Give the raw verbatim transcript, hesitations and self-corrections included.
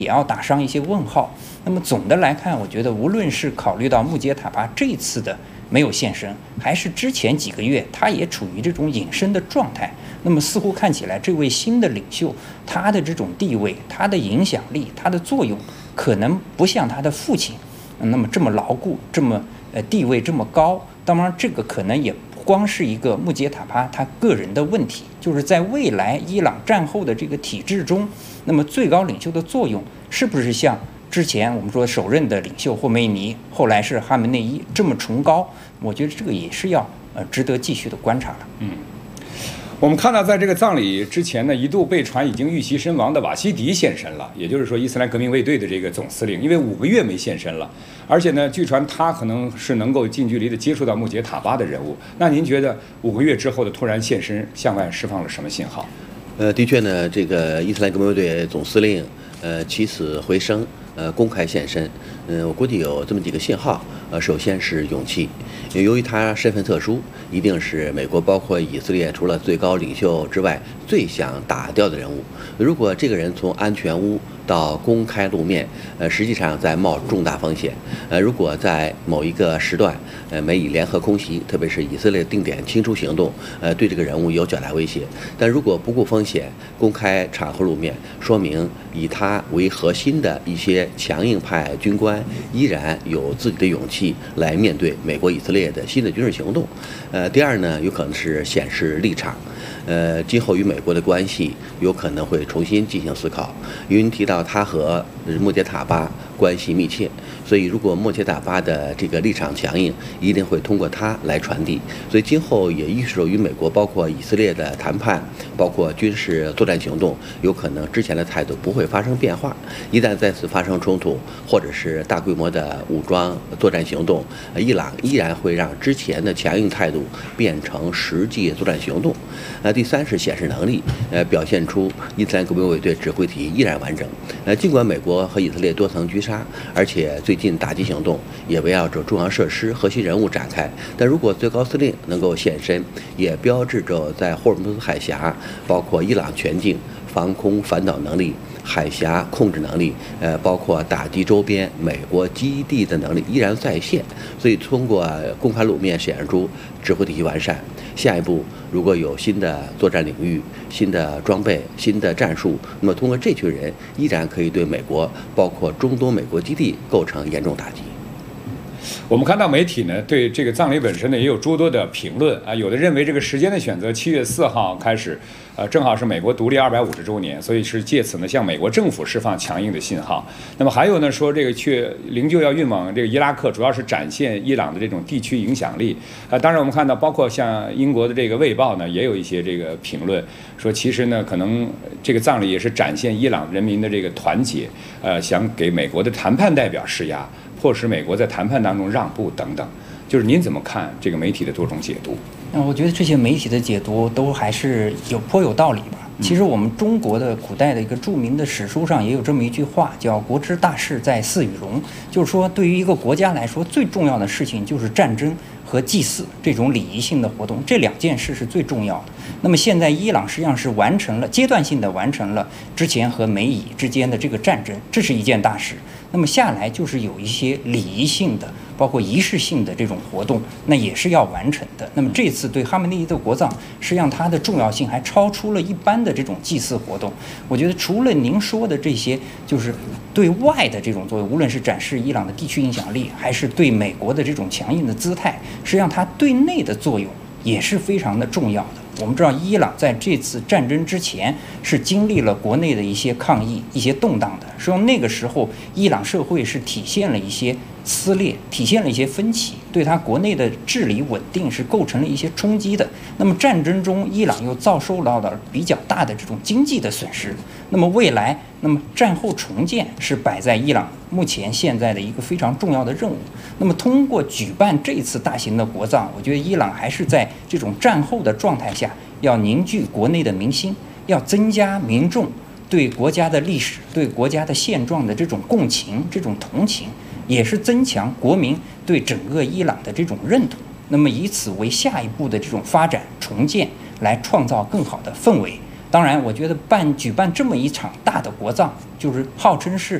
也要打上一些问号。那么总的来看，我觉得无论是考虑到穆杰塔巴这次的没有现身，还是之前几个月他也处于这种隐身的状态，那么似乎看起来这位新的领袖他的这种地位、他的影响力、他的作用，可能不像他的父亲那么这么牢固，这么呃地位这么高。当然，这个可能也不光是一个穆杰塔巴他个人的问题，就是在未来伊朗战后的这个体制中，那么最高领袖的作用是不是像之前我们说首任的领袖霍梅尼，后来是哈梅内伊这么崇高？我觉得这个也是要呃值得继续的观察了。 嗯。我们看到，在这个葬礼之前呢，一度被传已经遇袭身亡的瓦西迪现身了，也就是说伊斯兰革命卫队的这个总司令，因为五个月没现身了，而且呢，据传他可能是能够近距离的接触到穆杰塔巴的人物。那您觉得五个月之后的突然现身，向外释放了什么信号？ 呃，的确呢，这个伊斯兰革命卫队总司令，呃，起死回生，呃，公开现身，嗯、呃，我估计有这么几个信号。呃，首先是勇气，由于他身份特殊，一定是美国包括以色列除了最高领袖之外最想打掉的人物。如果这个人从安全屋到公开露面，呃，实际上在冒重大风险。呃，如果在某一个时段，呃，美以联合空袭，特别是以色列定点清除行动，呃，对这个人物有较大威胁。但如果不顾风险，公开场合露面，说明以他为核心的一些强硬派军官依然有自己的勇气来面对美国以色列的新的军事行动。呃，第二呢，有可能是显示立场。呃，今后与美国的关系有可能会重新进行思考。因为提到他和穆杰塔巴关系密切，所以如果穆杰塔巴的这个立场强硬，一定会通过他来传递。所以今后也预示着与美国包括以色列的谈判，包括军事作战行动，有可能之前的态度不会发生变化。一旦再次发生冲突，或者是大规模的武装作战行动，伊朗依然会让之前的强硬态度变成实际作战行动。呃，第三是显示能力，呃，表现出伊斯兰革命卫队指挥体依然完整。呃，尽管美国和以色列多层狙杀，而且最近打击行动也围绕着重要设施、核心人物展开，但如果最高司令能够现身，也标志着在霍尔木兹海峡，包括伊朗全境防空反导能力、海峡控制能力，呃，包括打击周边美国基地的能力依然在线。所以通过公开露面显示出指挥体系完善。下一步如果有新的作战领域、新的装备、新的战术，那么通过这群人依然可以对美国包括中东美国基地构成严重打击。 我们看到媒体呢对这个葬礼本身呢也有诸多的评论啊，有的认为这个时间的选择七月四号开始，呃，正好是美国独立二百五十周年，所以是借此呢向美国政府释放强硬的信号。那么还有呢说这个去灵柩要运往这个伊拉克，主要是展现伊朗的这种地区影响力啊。当然我们看到包括像英国的这个《卫报》呢也有一些这个评论，说其实呢可能这个葬礼也是展现伊朗人民的这个团结，呃，想给美国的谈判代表施压，迫使美国在谈判当中让步等等。就是您怎么看这个媒体的多种解读？ 那我觉得这些媒体的解读都还是有颇有道理吧。其实我们中国的古代的一个著名的史书上也有这么一句话，叫“国之大事在祀与戎”，就是说对于一个国家来说，最重要的事情就是战争和祭祀这种礼仪性的活动，这两件事是最重要的。那么现在伊朗实际上是完成了阶段性的完成了之前和美以之间的这个战争，这是一件大事。那么下来就是有一些礼仪性的，包括仪式性的这种活动，那也是要完成的。那么这次对哈梅内伊的国葬，实际上它的重要性还超出了一般的这种祭祀活动。我觉得除了您说的这些，就是对外的这种作用，无论是展示伊朗的地区影响力，还是对美国的这种强硬的姿态，实际上它对内的作用也是非常的重要的。我们知道，伊朗在这次战争之前是经历了国内的一些抗议、一些动荡的，实际上那个时候伊朗社会是体现了一些撕裂，体现了一些分歧，对它国内的治理稳定是构成了一些冲击的。那么战争中，伊朗又遭受到了比较大的这种经济的损失。那么未来，那么战后重建是摆在伊朗目前现在的一个非常重要的任务。那么通过举办这次大型的国葬，我觉得伊朗还是在这种战后的状态下，要凝聚国内的民心，要增加民众对国家的历史、对国家的现状的这种共情、这种同情，也是增强国民对整个伊朗的这种认同。那么以此为下一步的这种发展重建，来创造更好的氛围， 当然，我觉得办举办这么一场大的国葬，就是号称是